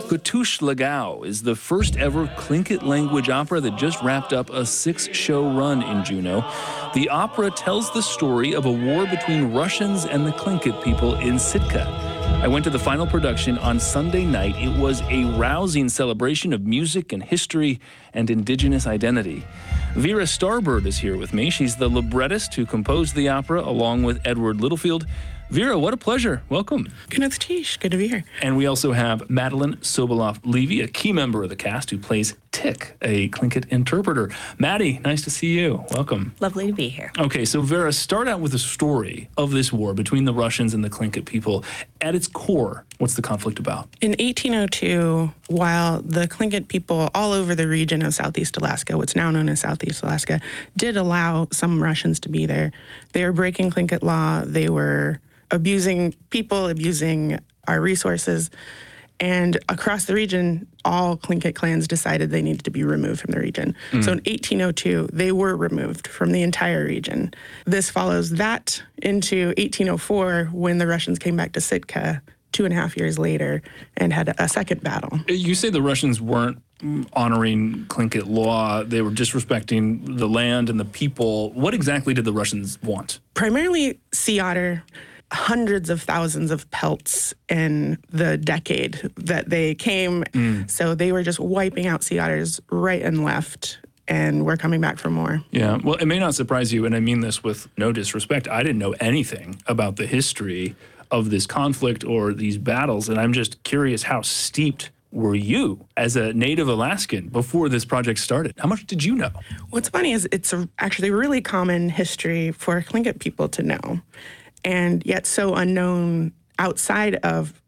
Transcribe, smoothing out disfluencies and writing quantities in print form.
Katush Lagao is the first ever Tlingit language opera that just wrapped up a 6-show run in Juneau. The opera tells the story of a war between Russians and the Tlingit people in Sitka. I went to the final production on Sunday night. It was a rousing celebration of music and history and indigenous identity. Vera Starbird is here with me. She's the librettist who composed the opera along with Edward Littlefield. Vera, what a pleasure. Welcome. Good to be here. And we also have Madeline Sobolov-Levy, a key member of the cast who plays Tick, a Tlingit interpreter. Maddie, nice to see you. Welcome. Lovely to be here. Okay, so Vera, start out with the story of this war between the Russians and the Tlingit people. At its core, what's the conflict about? In 1802, while the Tlingit people all over the region of Southeast Alaska, what's now known as Southeast Alaska, did allow some Russians to be there, they were breaking Tlingit law. They were abusing people, abusing our resources. And across the region, all Tlingit clans decided they needed to be removed from the region. So in 1802, they were removed from the entire region. This follows that into 1804, when the Russians came back to Sitka 2.5 years later and had a second battle. You say the Russians weren't honoring Tlingit law. They were disrespecting the land and the people. What exactly did the Russians want? Primarily sea otter. Hundreds of thousands of pelts in the decade that they came. So they were just wiping out sea otters right and left, and we're coming back for more. Yeah, well, it may not surprise you, and I mean this with no disrespect. I didn't know anything about the history of this conflict or these battles, and I'm just curious, how steeped were you as a native Alaskan before this project started? How much did you know? What's funny is it's actually really common history for Tlingit people to know, and yet so unknown outside of